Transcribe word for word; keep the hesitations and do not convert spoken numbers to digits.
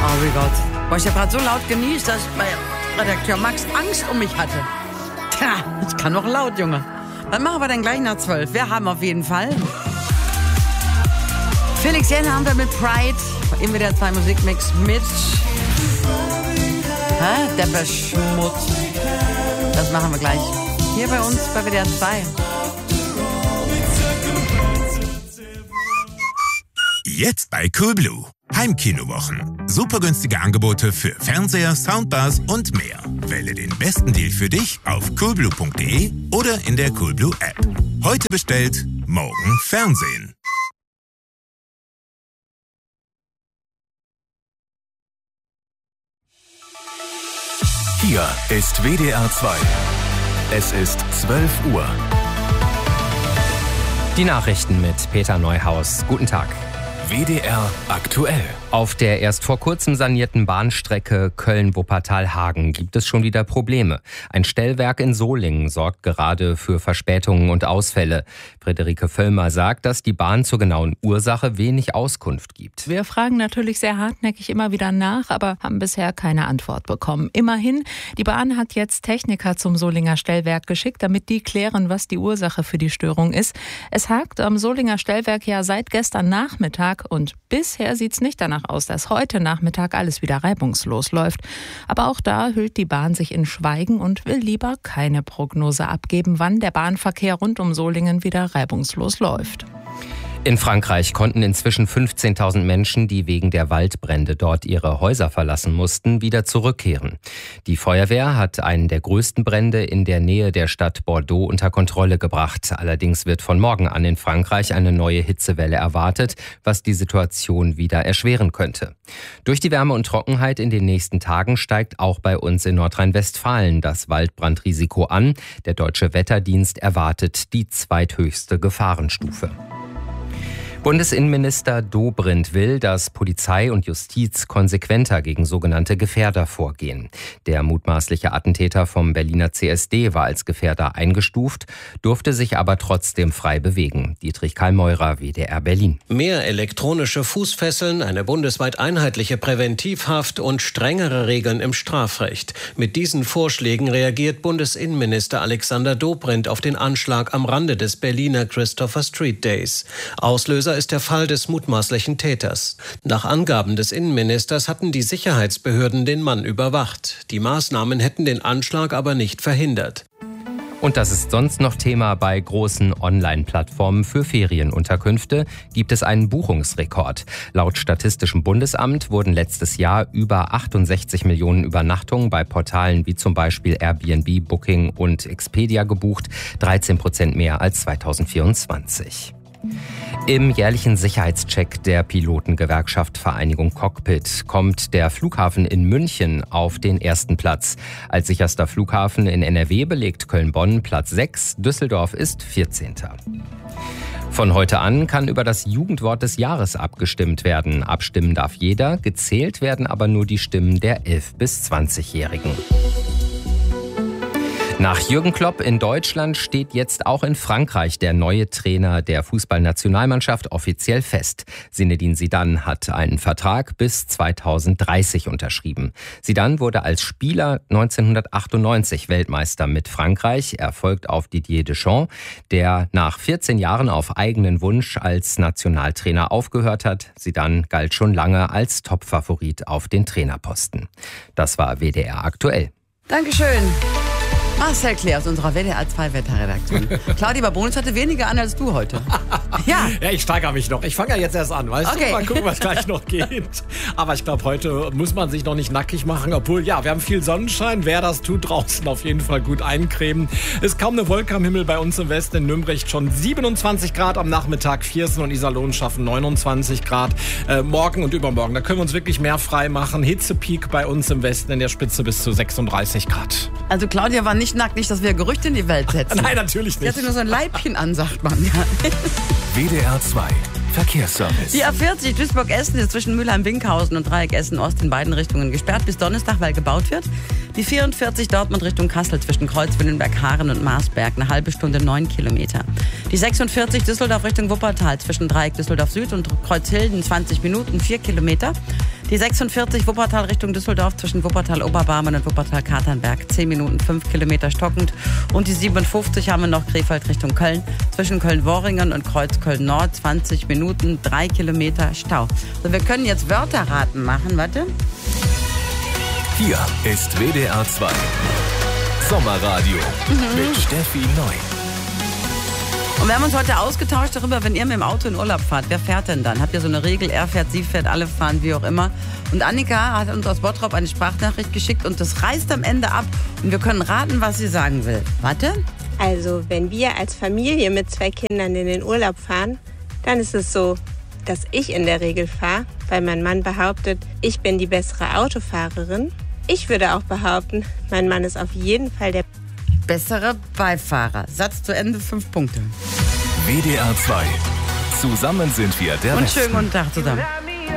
Oh mein Gott. Boah, ich habe gerade so laut genießt, dass mein Redakteur Max Angst um mich hatte. Tja, ich kann noch laut, Junge. Was machen wir denn gleich nach zwölf? Wir haben auf jeden Fall Felix Jähn haben wir mit Pride. Im W D R zwei Musikmix mit Hä? Depeche Mode. Das machen wir gleich. Hier bei uns bei W D R zwei. Jetzt bei Coolblue. Heimkinowochen. Super günstige Angebote für Fernseher, Soundbars und mehr. Wähle den besten Deal für dich auf coolblue punkt de oder in der Coolblue App. Heute bestellt, morgen Fernsehen. Hier ist W D R zwei. Es ist zwölf Uhr. Die Nachrichten mit Peter Neuhaus. Guten Tag. W D R aktuell. Auf der erst vor kurzem sanierten Bahnstrecke Köln-Wuppertal-Hagen gibt es schon wieder Probleme. Ein Stellwerk in Solingen sorgt gerade für Verspätungen und Ausfälle. Friederike Völlmer sagt, dass die Bahn zur genauen Ursache wenig Auskunft gibt. Wir fragen natürlich sehr hartnäckig immer wieder nach, aber haben bisher keine Antwort bekommen. Immerhin, die Bahn hat jetzt Techniker zum Solinger Stellwerk geschickt, damit die klären, was die Ursache für die Störung ist. Es hakt am Solinger Stellwerk ja seit gestern Nachmittag und bisher sieht es nicht danach aus, dass heute Nachmittag alles wieder reibungslos läuft. Aber auch da hüllt die Bahn sich in Schweigen und will lieber keine Prognose abgeben, wann der Bahnverkehr rund um Solingen wieder reibungslos läuft. In Frankreich konnten inzwischen fünfzehntausend Menschen, die wegen der Waldbrände dort ihre Häuser verlassen mussten, wieder zurückkehren. Die Feuerwehr hat einen der größten Brände in der Nähe der Stadt Bordeaux unter Kontrolle gebracht. Allerdings wird von morgen an in Frankreich eine neue Hitzewelle erwartet, was die Situation wieder erschweren könnte. Durch die Wärme und Trockenheit in den nächsten Tagen steigt auch bei uns in Nordrhein-Westfalen das Waldbrandrisiko an. Der Deutsche Wetterdienst erwartet die zweithöchste Gefahrenstufe. Bundesinnenminister Dobrindt will, dass Polizei und Justiz konsequenter gegen sogenannte Gefährder vorgehen. Der mutmaßliche Attentäter vom Berliner C S D war als Gefährder eingestuft, durfte sich aber trotzdem frei bewegen. Dietrich Kallmeurer, W D R Berlin. Mehr elektronische Fußfesseln, eine bundesweit einheitliche Präventivhaft und strengere Regeln im Strafrecht. Mit diesen Vorschlägen reagiert Bundesinnenminister Alexander Dobrindt auf den Anschlag am Rande des Berliner Christopher Street Days. Auslöser ist der Fall des mutmaßlichen Täters. Nach Angaben des Innenministers hatten die Sicherheitsbehörden den Mann überwacht. Die Maßnahmen hätten den Anschlag aber nicht verhindert. Und das ist sonst noch Thema bei großen Online-Plattformen für Ferienunterkünfte, gibt es einen Buchungsrekord. Laut Statistischem Bundesamt wurden letztes Jahr über achtundsechzig Millionen Übernachtungen bei Portalen wie zum Beispiel Airbnb, Booking und Expedia gebucht, dreizehn Prozent mehr als zweitausendvierundzwanzig. Im jährlichen Sicherheitscheck der Pilotengewerkschaft Vereinigung Cockpit kommt der Flughafen in München auf den ersten Platz. Als sicherster Flughafen in N R W belegt Köln-Bonn Platz sechs, Düsseldorf ist vierzehnter Von heute an kann über das Jugendwort des Jahres abgestimmt werden. Abstimmen darf jeder, gezählt werden aber nur die Stimmen der elf- bis zwanzigjährigen. Nach Jürgen Klopp in Deutschland steht jetzt auch in Frankreich der neue Trainer der Fußballnationalmannschaft offiziell fest. Zinedine Zidane hat einen Vertrag bis zweitausenddreißig unterschrieben. Zidane wurde als Spieler neunzehnhundertachtundneunzig Weltmeister mit Frankreich. Er folgt auf Didier Deschamps, der nach vierzehn Jahren auf eigenen Wunsch als Nationaltrainer aufgehört hat. Zidane galt schon lange als Topfavorit auf den Trainerposten. Das war W D R aktuell. Dankeschön. Marcel Klee aus unserer W D R zwei Wetterredaktion. Claudia Babonus hatte weniger an als du heute. Ja. Ja, ich steigere mich noch. Ich fange ja jetzt erst an, weißt okay. du? Mal gucken, was gleich noch geht. Aber ich glaube, heute muss man sich noch nicht nackig machen. Obwohl, ja, wir haben viel Sonnenschein. Wer das tut, draußen auf jeden Fall gut eincremen. Ist kaum eine Wolke am Himmel bei uns im Westen. In Nürnberg schon siebenundzwanzig Grad am Nachmittag. Viersen und Iserlohn schaffen neunundzwanzig Grad. Äh, morgen und übermorgen, da können wir uns wirklich mehr frei machen. Hitzepeak bei uns im Westen in der Spitze bis zu sechsunddreißig Grad. Also Claudia war nicht nackt, nicht, dass wir Gerüchte in die Welt setzen. Nein, natürlich Sie nicht. hatte nur so ein Leibchen an, sagt man. Ja. W D R zwei Verkehrsservice. Die A vierzig Duisburg-Essen ist zwischen Mülheim-Winkhausen und Dreieck Essen-Ost in beiden Richtungen gesperrt bis Donnerstag, weil gebaut wird. Die vierundvierzig Dortmund Richtung Kassel zwischen Kreuzwillenberg-Haaren und Marsberg eine halbe Stunde neun Kilometer. Die sechsundvierzig Düsseldorf Richtung Wuppertal zwischen Dreieck Düsseldorf Süd und Kreuzhilden zwanzig Minuten vier Kilometer. Die sechsundvierzig Wuppertal Richtung Düsseldorf zwischen Wuppertal-Oberbarmen und Wuppertal-Katernberg. zehn Minuten, fünf Kilometer stockend. Und die siebenundfünfzig haben wir noch Krefeld Richtung Köln. Zwischen Köln-Worringen und Kreuz-Köln-Nord. zwanzig Minuten, drei Kilometer Stau. So, wir können jetzt Wörterraten machen. Warte. Hier ist W D R zwei Sommerradio mhm. mit Steffi Neu. Und wir haben uns heute ausgetauscht darüber, wenn ihr mit dem Auto in Urlaub fahrt, wer fährt denn dann? Habt ihr so eine Regel, er fährt, sie fährt, alle fahren, wie auch immer. Und Annika hat uns aus Bottrop eine Sprachnachricht geschickt und das reißt am Ende ab. Und wir können raten, was sie sagen will. Warte. Also, wenn wir als Familie mit zwei Kindern in den Urlaub fahren, dann ist es so, dass ich in der Regel fahre, weil mein Mann behauptet, ich bin die bessere Autofahrerin. Ich würde auch behaupten, mein Mann ist auf jeden Fall der bessere Beifahrer. Satz zu Ende, fünf Punkte. W D R zwei. Zusammen sind wir der Und Besten. schönen guten Tag zusammen.